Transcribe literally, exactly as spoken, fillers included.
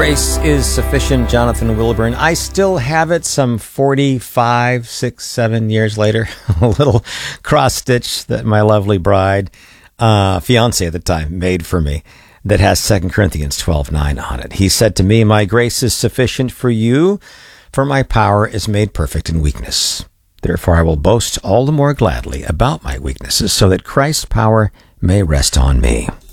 Grace is Sufficient, Jonathan Wilburn. I still have it some forty-five, six, seven years later. A little cross stitch that my lovely bride, uh, fiance at the time, made for me that has Second Corinthians twelve nine on it. He said to me, "My grace is sufficient for you, for my power is made perfect in weakness. Therefore I will boast all the more gladly about my weaknesses, so that Christ's power may rest on me."